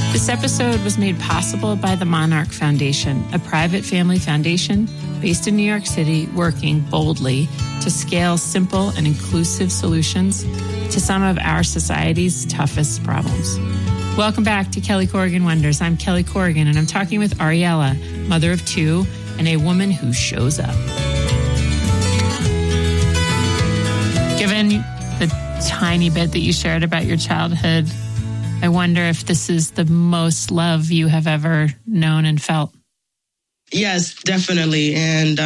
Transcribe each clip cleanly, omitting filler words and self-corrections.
This episode was made possible by the Monarch Foundation, a private family foundation based in New York City, working boldly to scale simple and inclusive solutions to some of our society's toughest problems. Welcome back to Kelly Corrigan Wonders. I'm Kelly Corrigan, and I'm talking with Ariella, mother of two, and a woman who shows up. Given the tiny bit that you shared about your childhood, I wonder if this is the most love you have ever known and felt. Yes, definitely. And,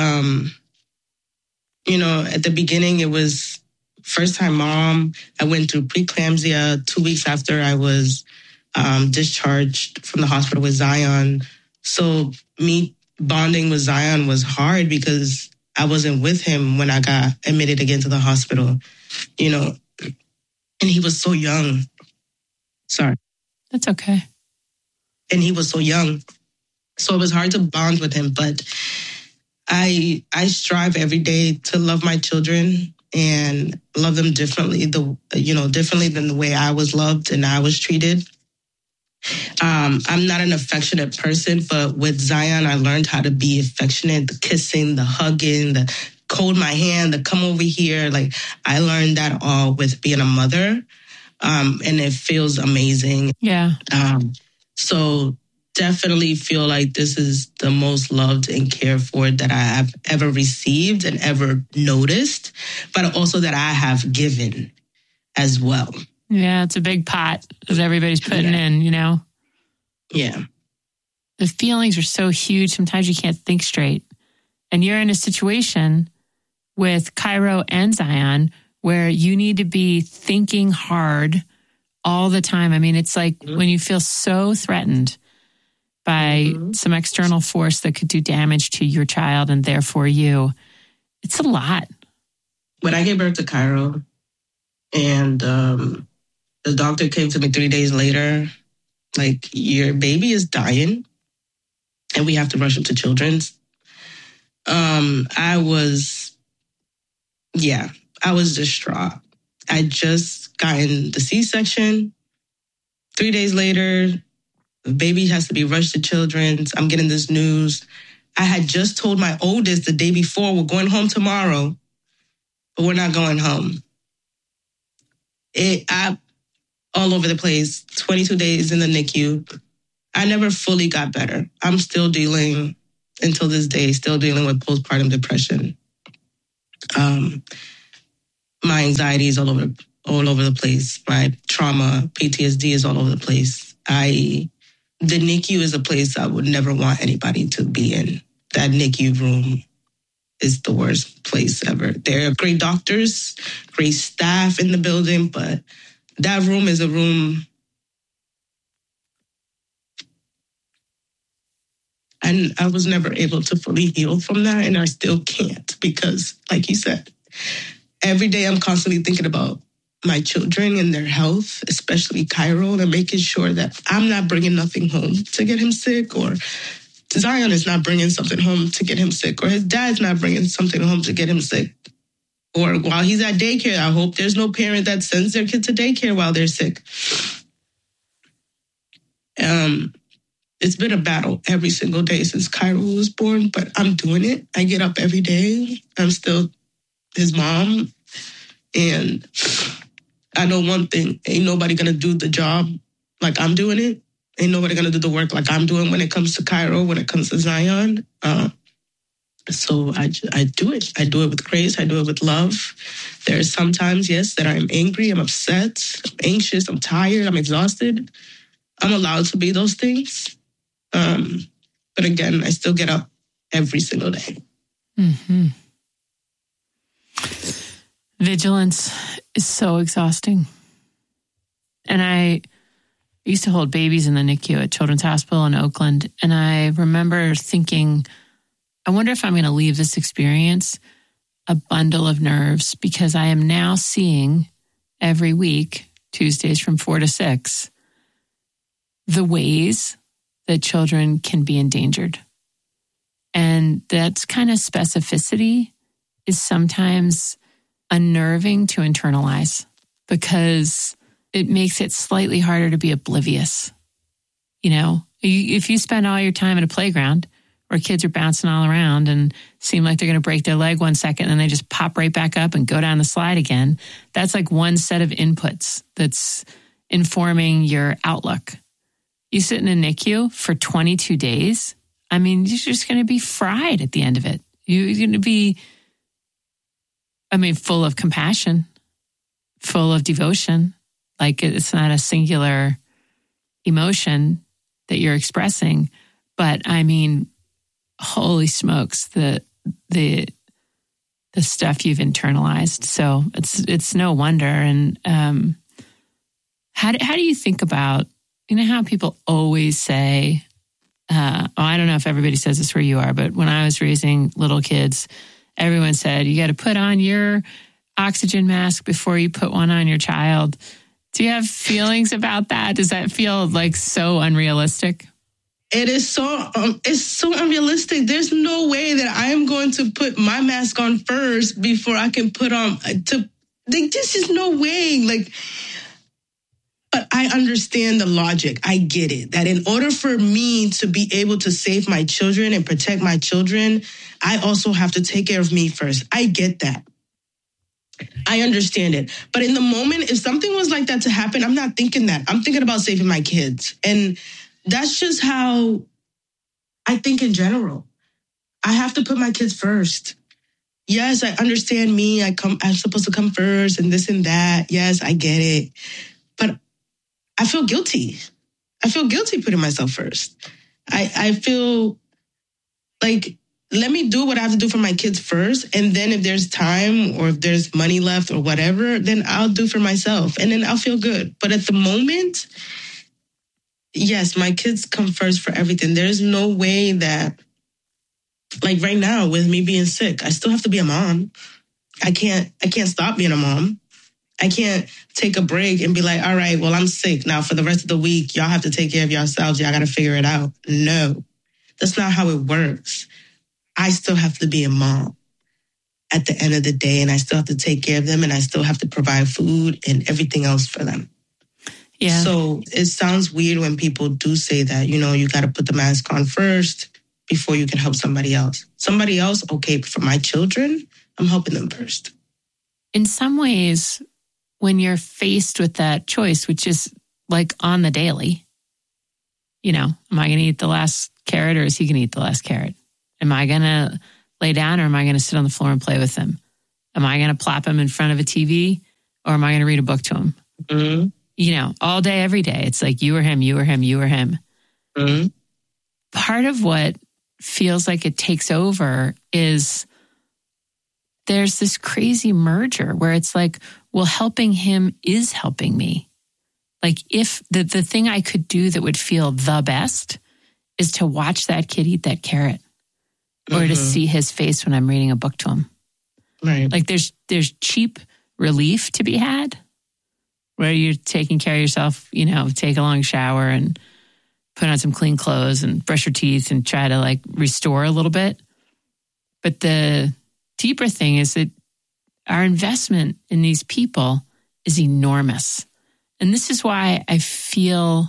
at the beginning, it was first time mom. I went through preeclampsia 2 weeks after I was discharged from the hospital with Zion. So me bonding with Zion was hard because I wasn't with him when I got admitted again to the hospital, and he was so young. Sorry. That's okay. And he was so young. So it was hard to bond with him. But I strive every day to love my children and love them differently, differently than the way I was loved and I was treated. I'm not an affectionate person, but with Zion, I learned how to be affectionate, the kissing, the hugging, the hold my hand, the come over here. Like, I learned that all with being a mother. And it feels amazing. Yeah. So definitely feel like this is the most loved and cared for that I have ever received and ever noticed, but also that I have given as well. Yeah, it's a big pot that everybody's putting in, Yeah. The feelings are so huge, sometimes you can't think straight. And you're in a situation with Cairo and Zion where you need to be thinking hard all the time. I mean, it's like when you feel so threatened by some external force that could do damage to your child and therefore you, it's a lot. When I gave birth to Cairo and the doctor came to me 3 days later, like, your baby is dying and we have to rush him to Children's. I was distraught. I just gotten the C-section. 3 days later, the baby has to be rushed to Children's. I'm getting this news. I had just told my oldest the day before, we're going home tomorrow, but we're not going home. All over the place, 22 days in the NICU. I never fully got better. I'm still dealing, until this day, with postpartum depression. My anxiety is all over the place. My trauma, PTSD is all over the place. The NICU is a place I would never want anybody to be in. That NICU room is the worst place ever. There are great doctors, great staff in the building, but that room is a room. And I was never able to fully heal from that, and I still can't because, like you said, every day I'm constantly thinking about my children and their health, especially Cairo, and making sure that I'm not bringing nothing home to get him sick, or Zion is not bringing something home to get him sick, or his dad's not bringing something home to get him sick. Or while he's at daycare, I hope there's no parent that sends their kid to daycare while they're sick. It's been a battle every single day since Cairo was born, but I'm doing it. I get up every day. I'm still his mom. And I know one thing, ain't nobody going to do the job like I'm doing it. Ain't nobody going to do the work like I'm doing when it comes to Cairo, when it comes to Zion. So I do it. I do it with grace. I do it with love. There are sometimes, yes, that I'm angry, I'm upset, I'm anxious, I'm tired, I'm exhausted. I'm allowed to be those things. But again, I still get up every single day. Mm-hmm. Vigilance is so exhausting. And I used to hold babies in the NICU at Children's Hospital in Oakland. And I remember thinking, I wonder if I'm going to leave this experience a bundle of nerves, because I am now seeing every week, Tuesdays from 4 to 6, the ways that children can be endangered. And that kind of specificity is sometimes unnerving to internalize, because it makes it slightly harder to be oblivious. You know, if you spend all your time at a playground where kids are bouncing all around and seem like they're going to break their leg 1 second and they just pop right back up and go down the slide again, that's like one set of inputs that's informing your outlook. You sit in a NICU for 22 days. I mean, you're just going to be fried at the end of it. You're going to be, full of compassion, full of devotion. Like it's not a singular emotion that you're expressing, but holy smokes, the stuff you've internalized. So it's no wonder. And how do you think about, you know, how people always say, I don't know if everybody says this where you are, but when I was raising little kids, everyone said, you got to put on your oxygen mask before you put one on your child. Do you have feelings about that? Does that feel like so unrealistic? It is it's so unrealistic. There's no way that I'm going to put my mask on first before I can put on this is no way. But I understand the logic. I get it. That in order for me to be able to save my children and protect my children, I also have to take care of me first. I get that. I understand it. But in the moment, if something was like that to happen, I'm not thinking that. I'm thinking about saving my kids. And that's just how I think in general. I have to put my kids first. Yes, I understand me. I'm supposed to come first and this and that. Yes, I get it. But I feel guilty. I feel guilty putting myself first. I feel like, let me do what I have to do for my kids first. And then if there's time or if there's money left or whatever, then I'll do for myself and then I'll feel good. But at the moment, yes, my kids come first for everything. There's no way that, like right now with me being sick, I still have to be a mom. I can't stop being a mom. I can't take a break and be like, all right, well, I'm sick. Now for the rest of the week, y'all have to take care of yourselves. Y'all got to figure it out. No, that's not how it works. I still have to be a mom at the end of the day, and I still have to take care of them, and I still have to provide food and everything else for them. Yeah. So it sounds weird when people do say that, you know, you got to put the mask on first before you can help somebody else. Somebody else, okay, but for my children, I'm helping them first. In some ways, when you're faced with that choice, which is like on the daily, you know, am I going to eat the last carrot or is he going to eat the last carrot? Am I going to lay down or am I going to sit on the floor and play with him? Am I going to plop him in front of a TV or am I going to read a book to him? Mm-hmm. You know, all day, every day. It's like you or him, you or him, you or him. Mm-hmm. Part of what feels like it takes over is there's this crazy merger where it's like, well, helping him is helping me. Like if the thing I could do that would feel the best is to watch that kid eat that carrot. Or to see his face when I'm reading a book to him. Right. Like there's cheap relief to be had where you're taking care of yourself, you know, take a long shower and put on some clean clothes and brush your teeth and try to like restore a little bit. But the deeper thing is that our investment in these people is enormous. And this is why I feel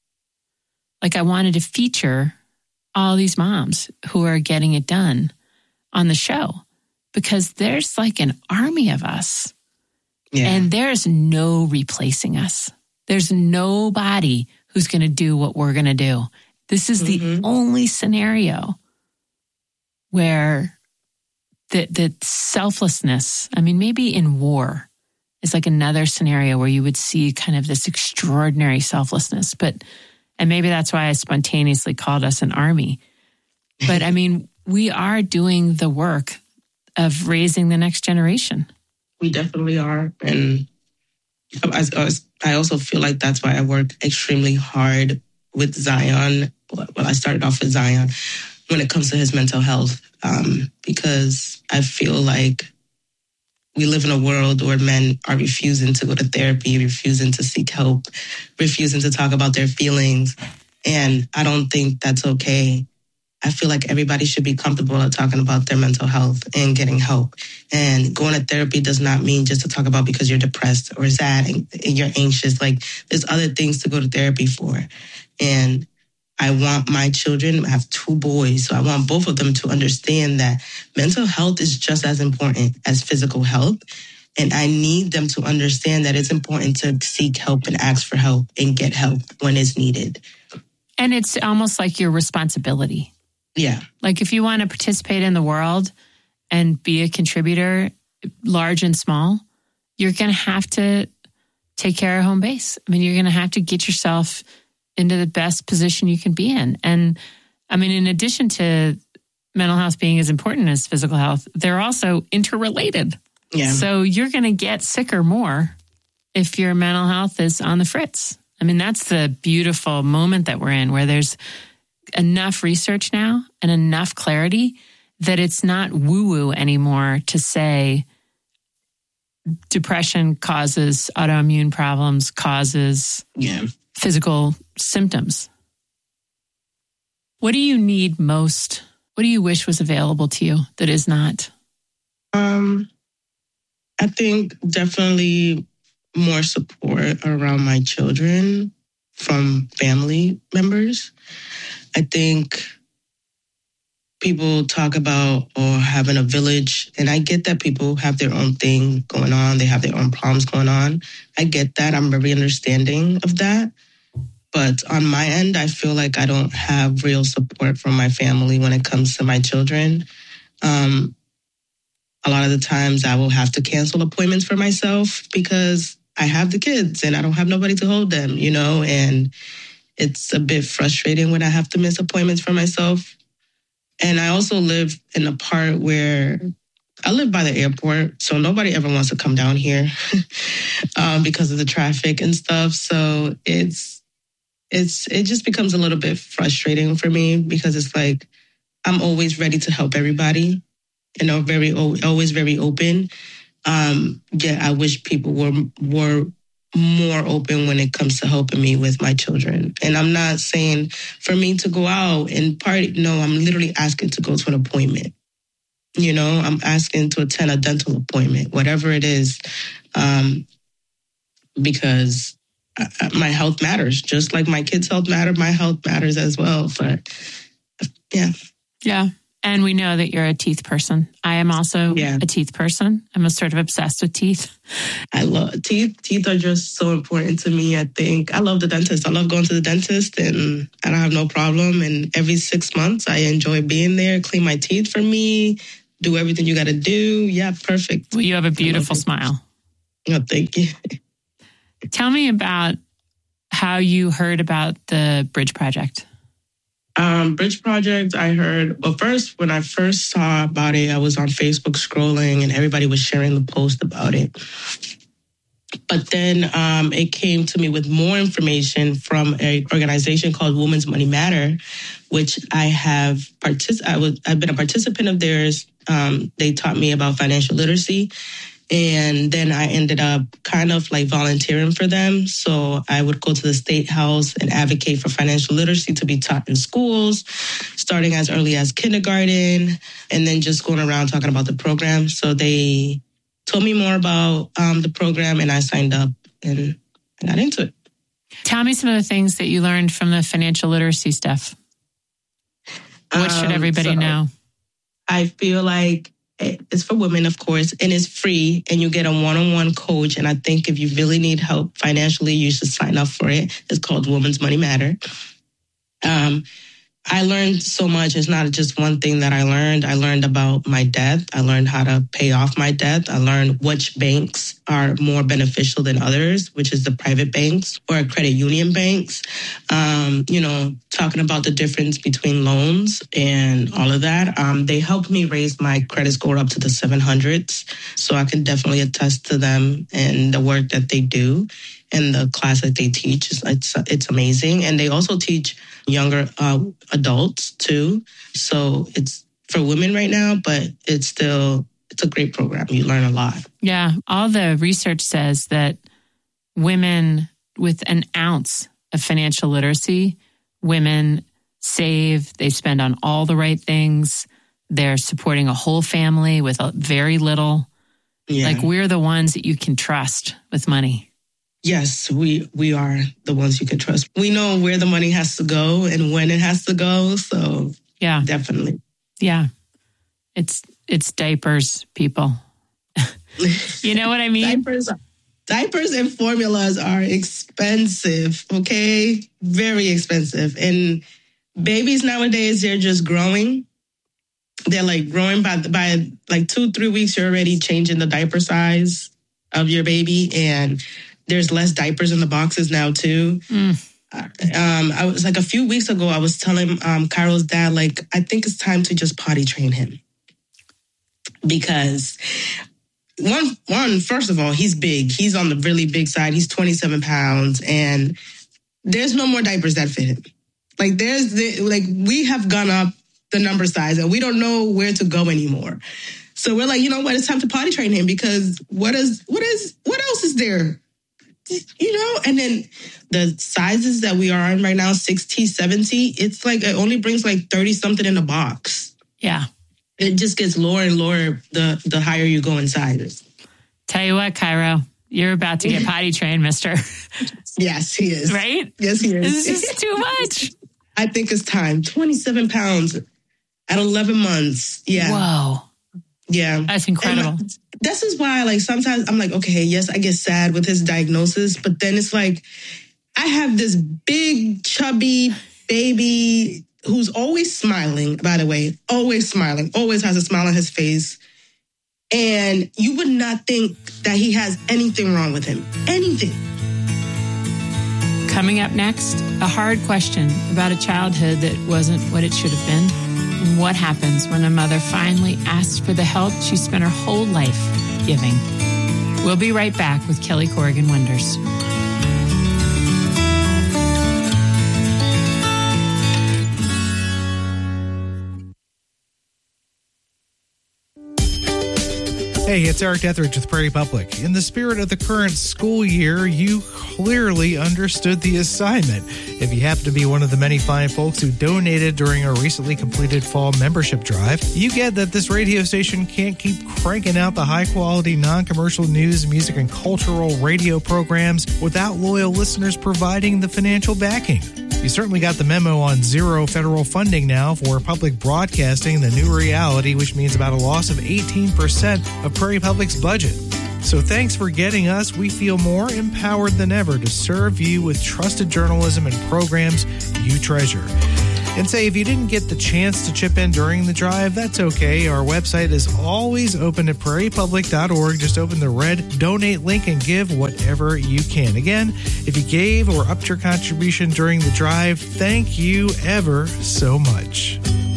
like I wanted to feature all these moms who are getting it done on the show, because there's like an army of us and there's no replacing us. There's nobody who's going to do what we're going to do. This is the only scenario where the selflessness, I mean, maybe in war is like another scenario where you would see kind of this extraordinary selflessness, and maybe that's why I spontaneously called us an army. But I mean, we are doing the work of raising the next generation. We definitely are. And I also feel like that's why I work extremely hard with Zion. Well, I started off with Zion when it comes to his mental health, because I feel like we live in a world where men are refusing to go to therapy, refusing to seek help, refusing to talk about their feelings. And I don't think that's okay. I feel like everybody should be comfortable at talking about their mental health and getting help. And going to therapy does not mean just to talk about because you're depressed or sad and you're anxious. Like there's other things to go to therapy for. And I want my children, I have 2 boys, so I want both of them to understand that mental health is just as important as physical health. And I need them to understand that it's important to seek help and ask for help and get help when it's needed. And it's almost like your responsibility. Yeah. Like if you want to participate in the world and be a contributor, large and small, you're going to have to take care of home base. I mean, you're going to have to get yourself into the best position you can be in. And I mean, in addition to mental health being as important as physical health, they're also interrelated. Yeah. So you're going to get sicker more if your mental health is on the fritz. I mean, that's the beautiful moment that we're in, where there's enough research now and enough clarity that it's not woo-woo anymore to say depression causes autoimmune problems, causes physical symptoms. What do you need most? What do you wish was available to you that is not? I think definitely more support around my children from family members. I think people talk about having a village, and I get that people have their own thing going on. They have their own problems going on. I get that. I'm very understanding of that. But on my end, I feel like I don't have real support from my family when it comes to my children. A lot of the times I will have to cancel appointments for myself because I have the kids and I don't have nobody to hold them, and it's a bit frustrating when I have to miss appointments for myself. And I also live in a part where I live by the airport, so nobody ever wants to come down here because of the traffic and stuff. So it just becomes a little bit frustrating for me because it's like I'm always ready to help everybody, always very open. Yet I wish people were more open when it comes to helping me with my children. And I'm not saying for me to go out and party. No, I'm literally asking to go to an appointment. I'm asking to attend a dental appointment, whatever it is, because my health matters. Just like my kids' health matter, my health matters as well. But yeah. Yeah. And we know that you're a teeth person. I am also a teeth person. I'm sort of obsessed with teeth. I love teeth. Teeth are just so important to me, I think. I love the dentist. I love going to the dentist and I don't have no problem. And every 6 months, I enjoy being there, clean my teeth for me, do everything you got to do. Yeah, perfect. Well, you have a beautiful smile. Oh, thank you. Tell me about how you heard about the Bridge Project. Bridge Project, I heard, when I first saw about it, I was on Facebook scrolling and everybody was sharing the post about it. But then it came to me with more information from an organization called Women's Money Matter, which I've been a participant of theirs. They taught me about financial literacy. And then I ended up kind of like volunteering for them. So I would go to the State House and advocate for financial literacy to be taught in schools, starting as early as kindergarten, and then just going around talking about the program. So they told me more about the program and I signed up and I got into it. Tell me some of the things that you learned from the financial literacy stuff. What should everybody know? I feel like it's for women, of course, and it's free and you get a one-on-one coach. And I think if you really need help financially, you should sign up for it. It's called Women's Money Matter. I learned so much. It's not just one thing that I learned. I learned about my debt. I learned how to pay off my debt. I learned which banks are more beneficial than others, which is the private banks or credit union banks. Talking about the difference between loans and all of that. They helped me raise my credit score up to the 700s. So I can definitely attest to them and the work that they do. And the class that they teach, it's amazing. And they also teach younger adults too. So it's for women right now, but it's a great program. You learn a lot. Yeah. All the research says that women with an ounce of financial literacy, women save, they spend on all the right things. They're supporting a whole family with very little. Yeah. Like we're the ones that you can trust with money. Yes, we are the ones you can trust. We know where the money has to go and when it has to go. So yeah, definitely. Yeah. It's diapers, people. You know what I mean? Diapers and formulas are expensive, okay? Very expensive. And babies nowadays, they're just growing. They're like growing by like 2-3 weeks, you're already changing the diaper size of your baby. And there's less diapers in the boxes now too. I was like a few weeks ago, I was telling Cairo's dad, like, I think it's time to just potty train him. Because one, first of all, he's big. He's on the really big side. He's 27 pounds and there's no more diapers that fit him. Like we have gone up the number size and we don't know where to go anymore. So we're like, you know what? It's time to potty train him because what else is there? You know, and then the sizes that we are on right now, 60, 70, it's like it only brings like 30 something in a box. Yeah. It just gets lower and lower the higher you go in sizes. Tell you what, Cairo, you're about to get potty trained, mister. Yes, he is. Right? Yes, he is. This is too much. I think it's time. 27 pounds at 11 months. Yeah. Whoa. Yeah. That's incredible. This is why, like, sometimes I'm like, okay, yes, I get sad with his diagnosis, but then it's like, I have this big, chubby baby who's always smiling, by the way, always smiling, always has a smile on his face. And you would not think that he has anything wrong with him. Anything. Coming up next, a hard question about a childhood that wasn't what it should have been. And what happens when a mother finally asks for the help she spent her whole life giving. We'll be right back with Kelly Corrigan Wonders. Hey, it's Eric Etheridge with Prairie Public. In the spirit of the current school year, you clearly understood the assignment. If you happen to be one of the many fine folks who donated during our recently completed fall membership drive, you get that this radio station can't keep cranking out the high-quality, non-commercial news, music, and cultural radio programs without loyal listeners providing the financial backing. You certainly got the memo on zero federal funding now for public broadcasting, the new reality, which means about a loss of 18% of Prairie Public's budget. So thanks for getting us. We feel more empowered than ever to serve you with trusted journalism and programs you treasure. And say, if you didn't get the chance to chip in during the drive, that's okay. Our website is always open at prairiepublic.org. Just open the red donate link and give whatever you can. Again, if you gave or upped your contribution during the drive, thank you ever so much.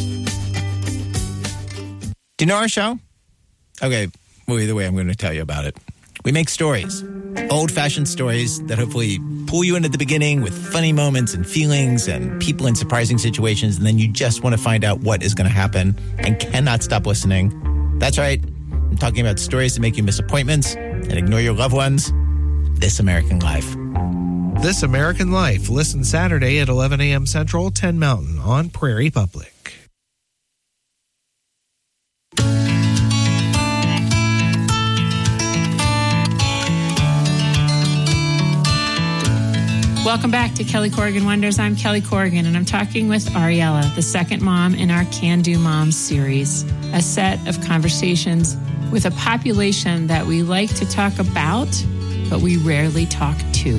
Do you know our show? Okay, well, either way, I'm going to tell you about it. We make stories, old-fashioned stories that hopefully pull you in at the beginning with funny moments and feelings and people in surprising situations, and then you just want to find out what is going to happen and cannot stop listening. That's right. I'm talking about stories that make you miss appointments and ignore your loved ones. This American Life. This American Life. Listen Saturday at 11 a.m. Central, 10 Mountain on Prairie Public. Welcome back to Kelly Corrigan Wonders. I'm Kelly Corrigan, and I'm talking with Ariella, the second mom in our Can Do Moms series, a set of conversations with a population that we like to talk about, but we rarely talk to.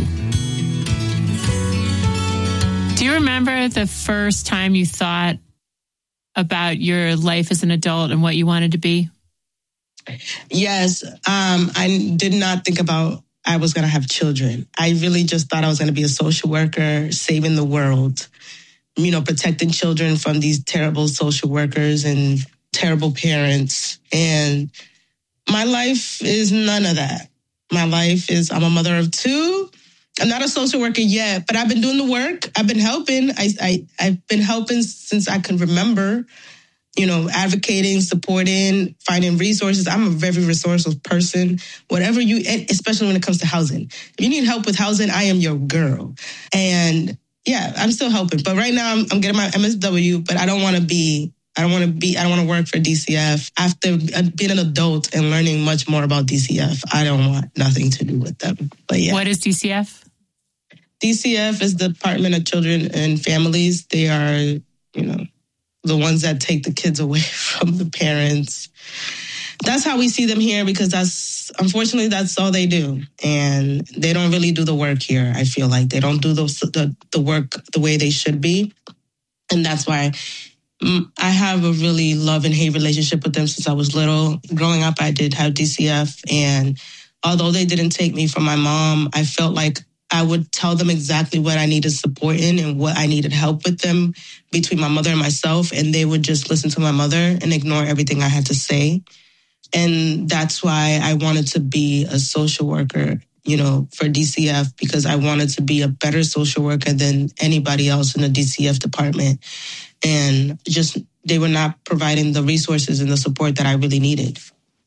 Do you remember the first time you thought about your life as an adult and what you wanted to be? Yes. I did not think about I was going to have children. I really just thought I was going to be a social worker, saving the world, protecting children from these terrible social workers and terrible parents. And my life is none of that. My life is, I'm a mother of two. I'm not a social worker yet, but I've been doing the work. I've been helping. I've been helping since I can remember, advocating, supporting, finding resources. I'm a very resourceful person. Whatever especially when it comes to housing. If you need help with housing, I am your girl. And yeah, I'm still helping. But right now I'm getting my MSW, but I don't want to be I don't want to work for DCF. After being an adult and learning much more about DCF, I don't want nothing to do with them. But yeah. What is DCF? DCF is the Department of Children and Families. They are, the ones that take the kids away from the parents. That's how we see them here, because unfortunately that's all they do. And they don't really do the work here. I feel like they don't do the work the way they should be. And that's why I have a really love and hate relationship with them since I was little. Growing up, I did have DCF. And although they didn't take me from my mom, I felt like I would tell them exactly what I needed support in and what I needed help with them between my mother and myself. And they would just listen to my mother and ignore everything I had to say. And that's why I wanted to be a social worker, for DCF, because I wanted to be a better social worker than anybody else in the DCF department. And just they were not providing the resources and the support that I really needed.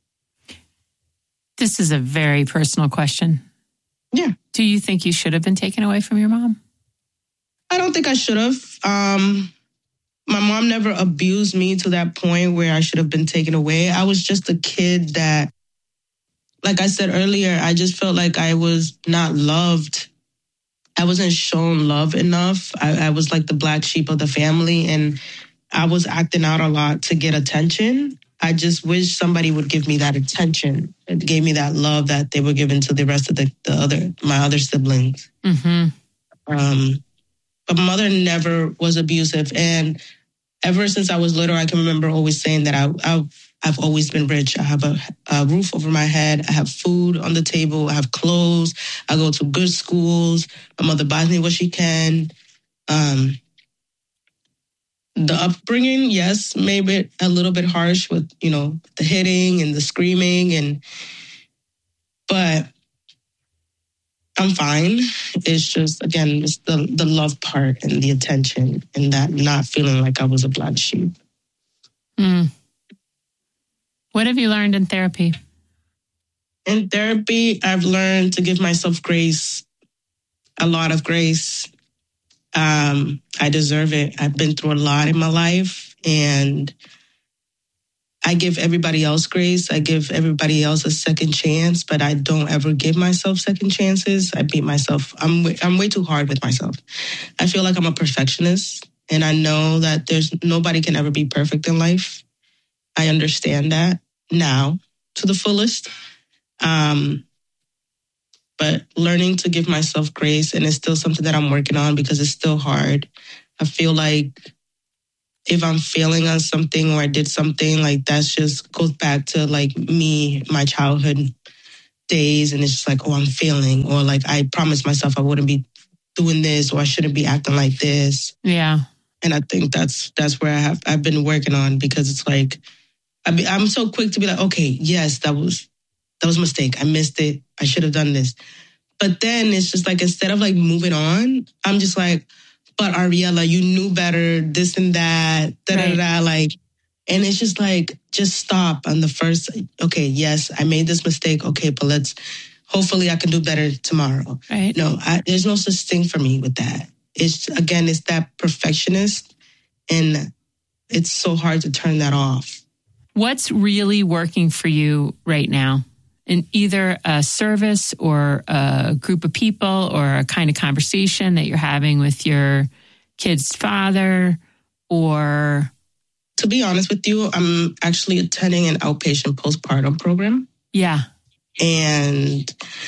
This is a very personal question. Yeah. Do you think you should have been taken away from your mom? I don't think I should have. My mom never abused me to that point where I should have been taken away. I was just a kid that, like I said earlier, I just felt like I was not loved. I wasn't shown love enough. I was like the black sheep of the family, and I was acting out a lot to get attention. I just wish somebody would give me that attention and gave me that love that they were giving to the rest of my other siblings. Mm-hmm. But my mother never was abusive. And ever since I was little, I can remember always saying that I've always been rich. I have a roof over my head. I have food on the table. I have clothes. I go to good schools. My mother buys me what she can. The upbringing, yes, maybe a little bit harsh with, the hitting and the screaming, but I'm fine. It's just, again, it's the love part and the attention and that not feeling like I was a black sheep. What have you learned in therapy? In therapy, I've learned to give myself grace, a lot of grace. I deserve it. I've been through a lot in my life, and I give everybody else grace. I give everybody else a second chance, but I don't ever give myself second chances. I beat myself. I'm way too hard with myself. I feel like I'm a perfectionist, and I know that nobody can ever be perfect in life. I understand that now to the fullest. But learning to give myself grace, and it's still something that I'm working on because it's still hard. I feel like if I'm failing on something or I did something, like that's just goes back to like me, my childhood days. And it's just like, oh, I'm failing. Or like I promised myself I wouldn't be doing this, or I shouldn't be acting like this. Yeah. And I think that's where I've been working on, because it's like, I'm so quick to be like, okay, yes, that was a mistake. I missed it. I should have done this. But then it's just like, instead of like moving on, I'm just like, but Ariella, you knew better, this and that, like, and it's just like, just stop on the first, okay, yes, I made this mistake. Okay, but hopefully I can do better tomorrow. Right. No, there's no such thing for me with that. It's that perfectionist, and it's so hard to turn that off. What's really working for you right now? In either a service or a group of people or a kind of conversation that you're having with your kid's father, or... To be honest with you, I'm actually attending an outpatient postpartum program. Yeah. And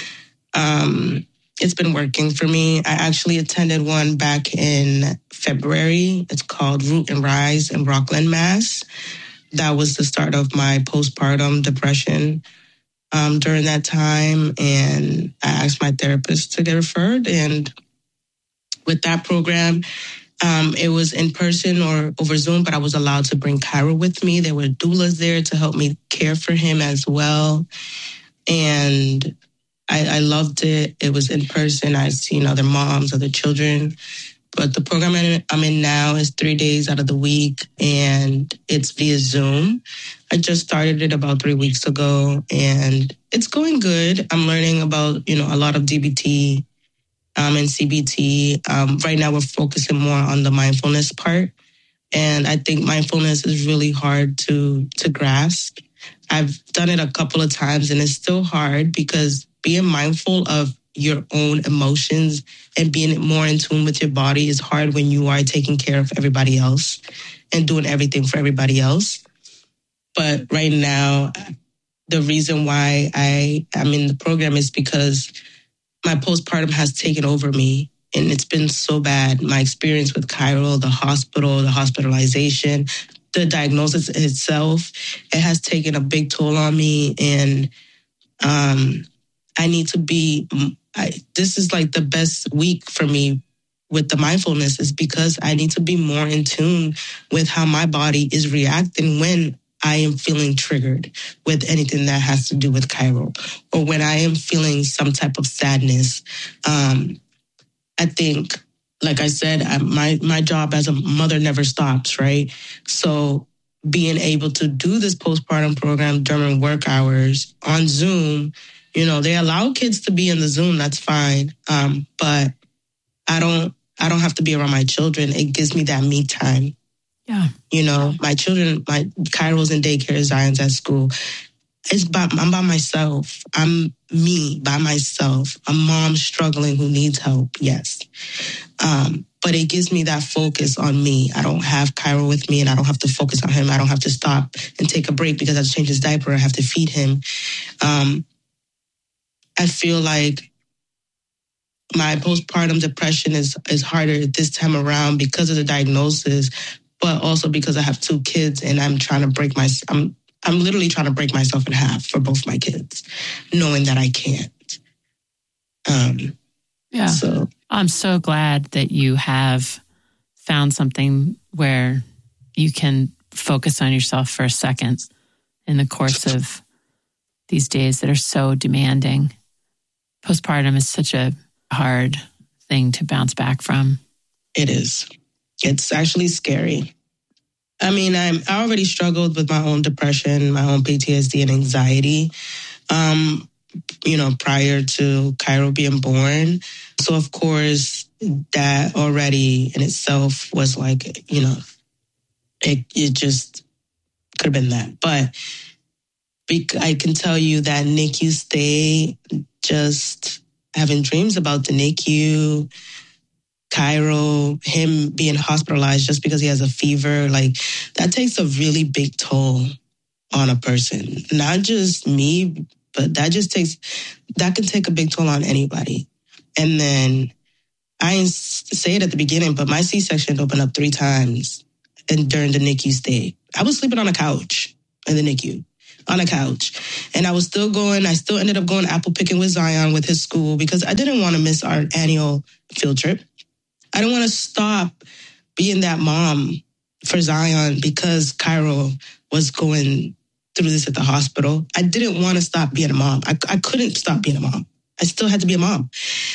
it's been working for me. I actually attended one back in February. It's called Root and Rise in Rockland, Mass. That was the start of my postpartum depression. During that time, and I asked my therapist to get referred. And with that program, it was in person or over Zoom, but I was allowed to bring Cairo with me. There were doulas there to help me care for him as well. And I loved it. It was in person. I've seen other moms, other children. But the program I'm in now is 3 days out of the week, and it's via Zoom. I just started it about 3 weeks ago, and it's going good. I'm learning about, a lot of DBT and CBT. Right now, we're focusing more on the mindfulness part, And I think mindfulness is really hard to grasp. I've done it a couple of times and it's still hard because being mindful of your own emotions and being more in tune with your body is hard when you are taking care of everybody else and doing everything for everybody else. But right now, the reason why I am in the program is because my postpartum has taken over me. And it's been so bad. My experience with Cairo, the hospital, the hospitalization, the diagnosis itself, it has taken a big toll on me. And I need to be, this is like the best week for me with the mindfulness is because I need to be more in tune with how my body is reacting when I am feeling triggered with anything that has to do with Cairo or when I am feeling some type of sadness. I think, like I said, my job as a mother never stops, right? So being able to do this postpartum program during work hours on Zoom, you know, they allow kids to be in the Zoom, that's fine. But I don't have to be around my children. It gives me that me time. Yeah. You know, my children, my Cairo's in daycare, Zion's at school. I'm by myself. I'm me by myself. A mom struggling who needs help. Yes. But it gives me that focus on me. I don't have Cairo with me and I don't have to focus on him. I don't have to stop and take a break because I have to change his diaper. I have to feed him. I feel like my postpartum depression is harder this time around because of the diagnosis, but also because I have 2 kids and I'm trying to break I'm literally trying to break myself in half for both my kids, knowing that I can't. Yeah. So I'm so glad that you have found something where you can focus on yourself for a second in the course of these days that are so demanding. Postpartum is such a hard thing to bounce back from. It is. It's actually scary. I mean, I already struggled with my own depression, my own PTSD and anxiety, you know, prior to Cairo being born. So, of course, that already in itself was like, you know, it just could have been that. But I can tell you that NICU stay, just having dreams about the NICU, Cairo, him being hospitalized just because he has a fever, like that takes a really big toll on a person. Not just me, but that can take a big toll on anybody. And then I didn't say it at the beginning, but my C-section opened up 3 times and during the NICU stay. I was sleeping on a couch in the NICU, on a couch. And I still ended up going apple picking with Zion with his school because I didn't want to miss our annual field trip. I don't want to stop being that mom for Zion because Cairo was going through this at the hospital. I didn't want to stop being a mom. I couldn't stop being a mom. I still had to be a mom.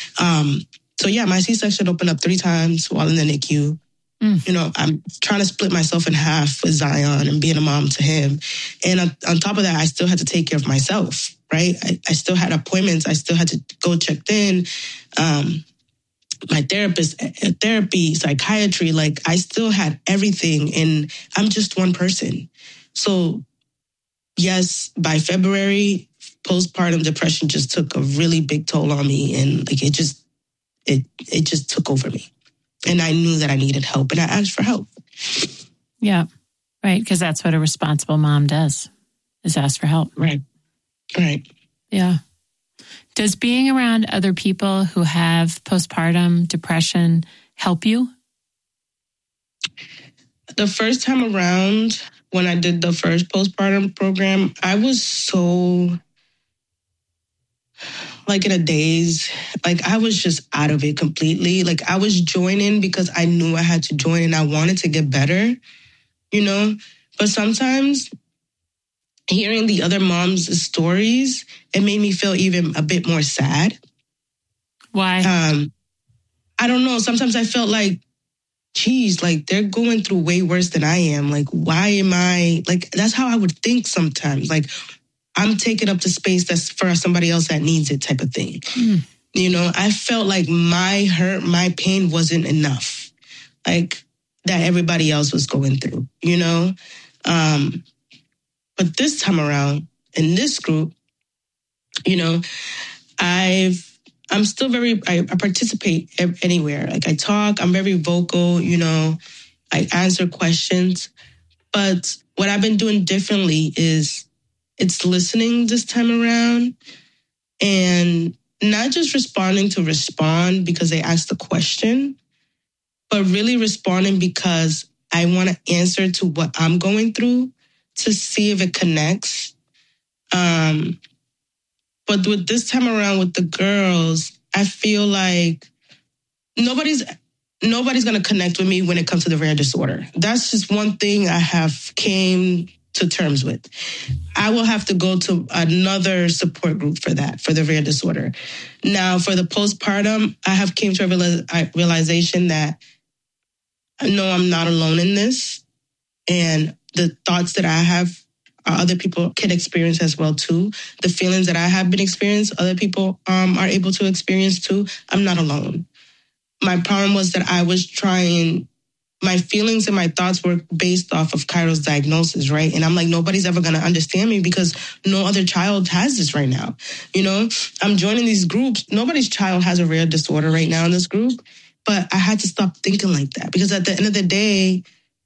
So yeah, my C-section opened up 3 times while in the NICU. You know, I'm trying to split myself in half with Zion and being a mom to him. And on top of that, I still had to take care of myself, right? I still had appointments. I still had to go checked in. My therapist, therapy, psychiatry, like I still had everything and I'm just one person. So yes, by February, postpartum depression just took a really big toll on me and like it just took over me. And I knew that I needed help and I asked for help. Yeah, right. Because that's what a responsible mom does, is ask for help. Right. Yeah. Does being around other people who have postpartum depression help you? The first time around, when I did the first postpartum program, I was so like in a daze. Like I was just out of it completely. Like I was joining because I knew I had to join and I wanted to get better, you know? But sometimes hearing the other moms' stories, it made me feel even a bit more sad. Why? I don't know. Sometimes I felt like, geez, like they're going through way worse than I am. Like, why am I, like, that's how I would think sometimes. Like, I'm taking up the space that's for somebody else that needs it type of thing. You know, I felt like my hurt, my pain wasn't enough. Like, that everybody else was going through, you know? But this time around, in this group, you know, I'm still I participate anywhere. Like I talk, I'm very vocal, you know, I answer questions. But what I've been doing differently is it's listening this time around and not just responding to respond because they asked the question, but really responding because I want to answer to what I'm going through to see if it connects. But with this time around with the girls, I feel like nobody's going to connect with me when it comes to the rare disorder. That's just one thing I have came to terms with. I will have to go to another support group for that, for the rare disorder. Now, for the postpartum, I have came to a realization that no, I'm not alone in this. And the thoughts that I have, other people can experience as well too. The feelings that I have been experiencing, other people are able to experience too. I'm not alone. My problem was that I was trying, my feelings and my thoughts were based off of Cairo's diagnosis, right? And I'm like, nobody's ever going to understand me because no other child has this right now. You know, I'm joining these groups. Nobody's child has a rare disorder right now in this group. But I had to stop thinking like that because at the end of the day,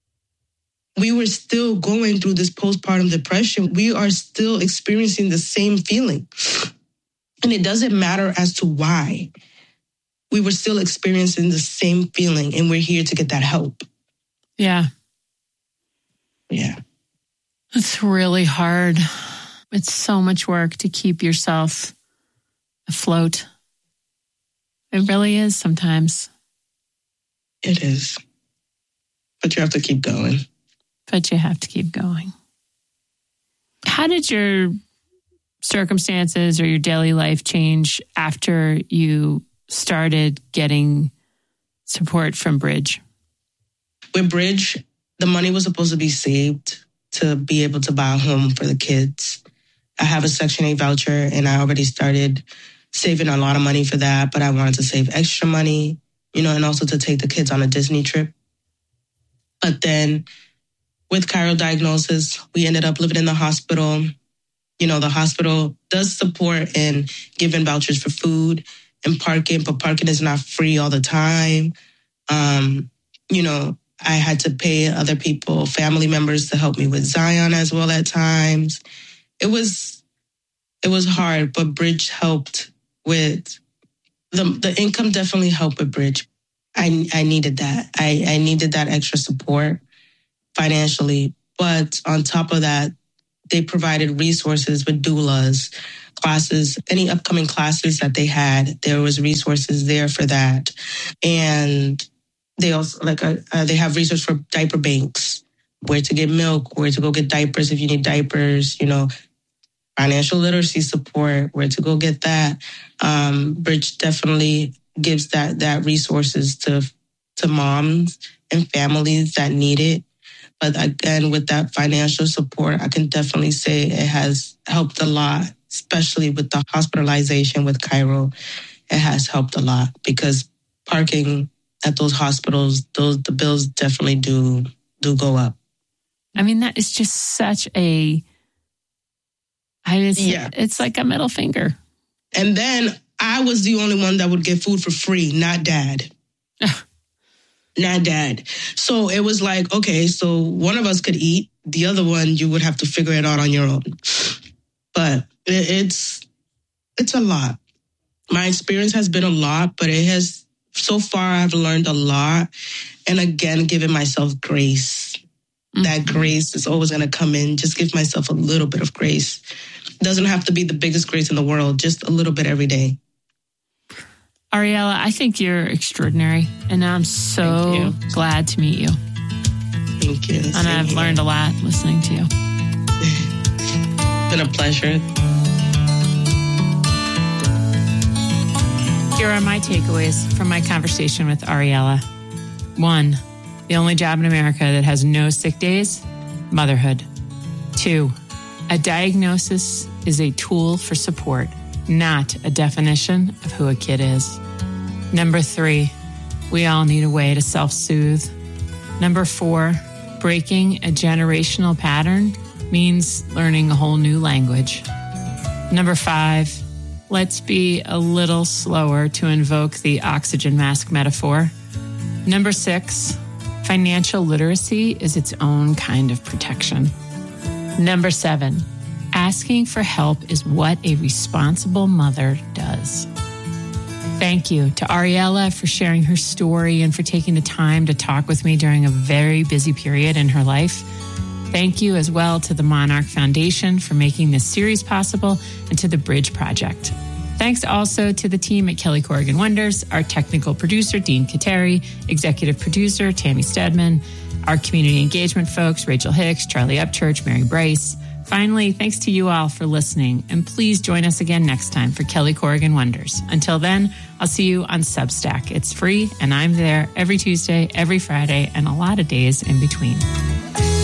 we were still going through this postpartum depression. We are still experiencing the same feeling. And it doesn't matter as to why. We were still experiencing the same feeling, and we're here to get that help. Yeah. Yeah. It's really hard. It's so much work to keep yourself afloat. It really is sometimes. It is. But you have to keep going. But you have to keep going. How did your circumstances or your daily life change after you started getting support from Bridge? With Bridge, the money was supposed to be saved to be able to buy a home for the kids. I have a Section 8 voucher and I already started saving a lot of money for that, but I wanted to save extra money, you know, and also to take the kids on a Disney trip. But then with Cairo diagnosis, we ended up living in the hospital. You know, the hospital does support and giving vouchers for food and parking, but parking is not free all the time. You know, I had to pay other people, family members, to help me with Zion as well at times. It was hard, but Bridge helped with the income. Definitely helped with Bridge. I needed that. I needed that extra support financially, but on top of that, they provided resources with doulas, classes, any upcoming classes that they had. There was resources there for that, and they also they have resources for diaper banks, where to get milk, where to go get diapers if you need diapers. You know, financial literacy support, where to go get that. Bridge definitely gives that resources to moms and families that need it. But again, with that financial support, I can definitely say it has helped a lot, especially with the hospitalization with Cairo. It has helped a lot because parking at those hospitals, the bills definitely do go up. I mean, that is just such a... It's like a middle finger. And then I was the only one that would get food for free, not Dad. Not Dad. So it was like, okay, so one of us could eat. The other one, you would have to figure it out on your own. But it's a lot. My experience has been a lot, but it has, so far I've learned a lot. And again, giving myself grace. Mm-hmm. That grace is always going to come in. Just give myself a little bit of grace. It doesn't have to be the biggest grace in the world, just a little bit every day. Ariella, I think you're extraordinary, and I'm so glad to meet you. Thank you. And I've learned a lot listening to you. It's been a pleasure. Here are my takeaways from my conversation with Ariella. 1, the only job in America that has no sick days, motherhood. 2, a diagnosis is a tool for support, not a definition of who a kid is. 3, we all need a way to self-soothe. Number 4, breaking a generational pattern means learning a whole new language. Number 5, let's be a little slower to invoke the oxygen mask metaphor. Number 6, financial literacy is its own kind of protection. Number 7, asking for help is what a responsible mother does. Thank you to Ariella for sharing her story and for taking the time to talk with me during a very busy period in her life. Thank you as well to the Monarch Foundation for making this series possible and to the Bridge Project. Thanks also to the team at Kelly Corrigan Wonders, our technical producer, Dean Kateri, executive producer, Tammy Stedman, our community engagement folks, Rachel Hicks, Charlie Upchurch, Mary Bryce. Finally, thanks to you all for listening, and please join us again next time for Kelly Corrigan Wonders. Until then, I'll see you on Substack. It's free, and I'm there every Tuesday, every Friday, and a lot of days in between.